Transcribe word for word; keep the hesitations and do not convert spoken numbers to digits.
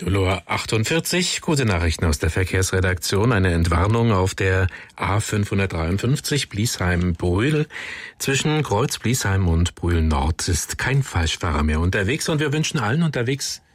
null Uhr achtundvierzig, gute Nachrichten aus der Verkehrsredaktion. Eine Entwarnung auf der A fünfhundertdreiundfünfzig Bliesheim-Brühl. Zwischen Kreuz Bliesheim und Brühl Nord ist kein Falschfahrer mehr unterwegs und wir wünschen allen unterwegs